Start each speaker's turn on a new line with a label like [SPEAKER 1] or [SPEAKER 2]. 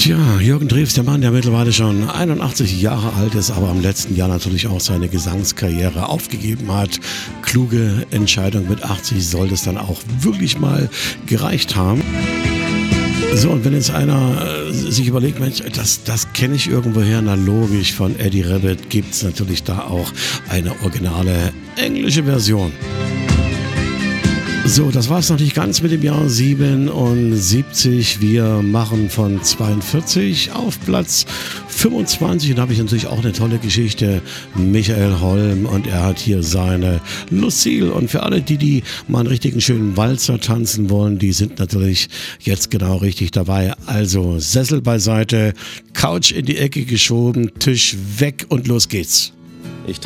[SPEAKER 1] Tja, Jürgen Drews, der Mann, der mittlerweile schon 81 Jahre alt ist, aber im letzten Jahr natürlich auch seine Gesangskarriere aufgegeben hat. Kluge Entscheidung, mit 80 soll das dann auch wirklich mal gereicht haben. So, und wenn jetzt einer sich überlegt, Mensch, das kenne ich irgendwoher, na logisch, von Eddie Rabbitt gibt es natürlich da auch eine originale englische Version. So, das war es noch nicht ganz mit dem Jahr 77. Wir machen von 42 auf Platz 25 und da habe ich natürlich auch eine tolle Geschichte. Michael Holm und er hat hier seine Lucille. Und für alle, die mal einen richtigen schönen Walzer tanzen wollen, die sind natürlich jetzt genau richtig dabei. Also Sessel beiseite, Couch in die Ecke geschoben, Tisch weg und los geht's.